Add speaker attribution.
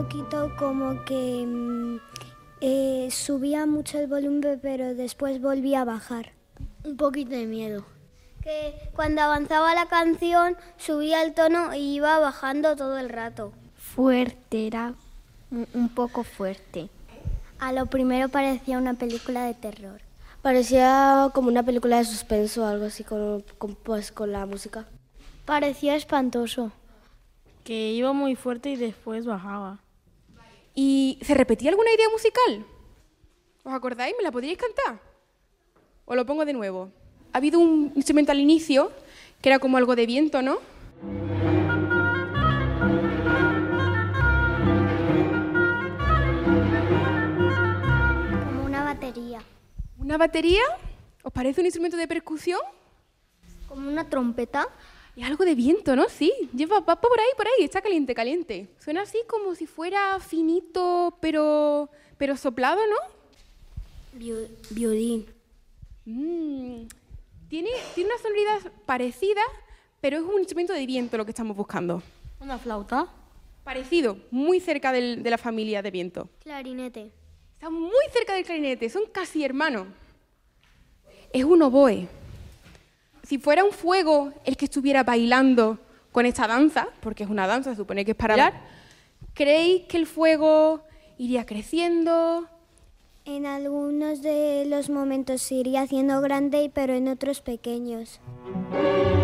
Speaker 1: Un poquito como que subía mucho el volumen, pero después volvía a bajar.
Speaker 2: Un poquito de miedo.
Speaker 1: Que cuando avanzaba la canción subía el tono y iba bajando todo el rato.
Speaker 2: Fuerte, era un poco fuerte.
Speaker 1: A lo primero parecía una película de terror.
Speaker 3: Parecía como una película de suspenso o algo así con la música.
Speaker 1: Parecía espantoso.
Speaker 4: Que iba muy fuerte y después bajaba.
Speaker 5: ¿Y se repetía alguna idea musical? ¿Os acordáis? ¿Me la podríais cantar? ¿O lo pongo de nuevo? Ha habido un instrumento al inicio que era como algo de viento, ¿no?
Speaker 1: Como una batería.
Speaker 5: ¿Una batería? ¿Os parece un instrumento de percusión?
Speaker 1: Como una trompeta.
Speaker 5: Y algo de viento, ¿no? Sí, va por ahí, está caliente, caliente. Suena así como si fuera finito, pero soplado, ¿no?
Speaker 1: Violín.
Speaker 5: Tiene una sonoridad parecida, pero es un instrumento de viento lo que estamos buscando.
Speaker 4: ¿Una flauta?
Speaker 5: Parecido, muy cerca de la familia de viento.
Speaker 1: Clarinete.
Speaker 5: Está muy cerca del clarinete, son casi hermanos. Es un oboe. Si fuera un fuego el que estuviera bailando con esta danza, porque es una danza, se supone que es para bailar, ¿creéis que el fuego iría creciendo?
Speaker 1: En algunos de los momentos se iría haciendo grande, pero en otros pequeños.